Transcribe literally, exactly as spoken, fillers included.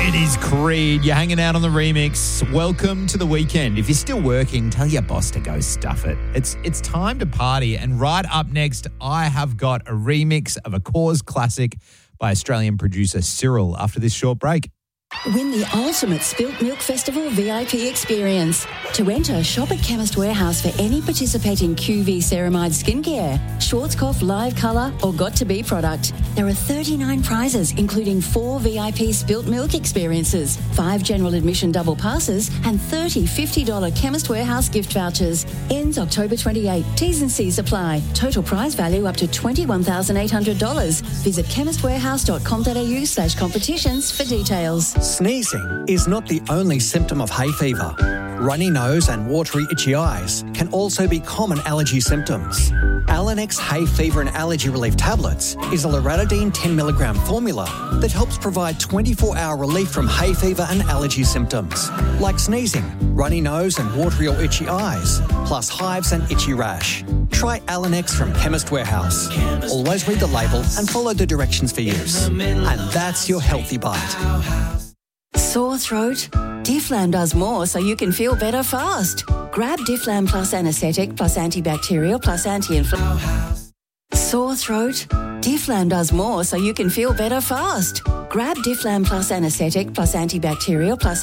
It is Creed. You're hanging out on the remix. Welcome to the weekend. If you're still working, tell your boss to go stuff it. It's it's time to party. And right up next, I have got a remix of a Cause classic by Australian producer Cyril after this short break. Win the ultimate Spilt Milk Festival V I P experience. To enter, shop at Chemist Warehouse for any participating Q V Ceramide skincare, Schwarzkopf Live Colour or Got2b product. There are thirty-nine prizes, including four V I P Spilt Milk experiences, five general admission double passes and thirty fifty dollars Chemist Warehouse gift vouchers. Ends October twenty-eighth. T's and C's apply. Total prize value up to twenty-one thousand eight hundred dollars. Visit chemistwarehouse.com.au slash competitions for details. Sneezing is not the only symptom of hay fever. Runny nose and watery itchy eyes can also be common allergy symptoms. Alanex Hay Fever and Allergy Relief Tablets is a loratadine ten milligram formula that helps provide twenty-four hour relief from hay fever and allergy symptoms, like sneezing, runny nose and watery or itchy eyes, plus hives and itchy rash. Try Alanex from Chemist Warehouse. Always read the label and follow the directions for use. And that's your healthy bite. Sore throat? Difflam does more so you can feel better fast. Grab Difflam Plus Anesthetic plus Antibacterial plus Anti-Inflammatory. Sore throat? Difflam does more so you can feel better fast. Grab Difflam Plus Anesthetic plus Antibacterial plus